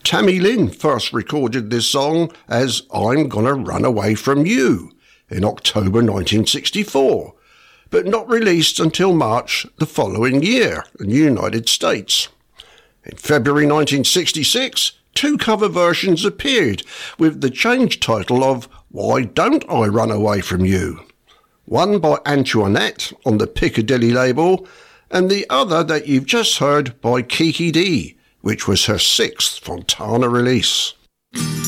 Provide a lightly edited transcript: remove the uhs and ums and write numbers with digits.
Tammy Lynn first recorded this song as I'm Gonna Run Away From You in October 1964, but not released until March the following year in the United States. In February 1966, two cover versions appeared with the changed title of Why Don't I Run Away From You? One by Antoinette on the Piccadilly label, and the other that you've just heard by Kiki Dee, which was her sixth Fontana release.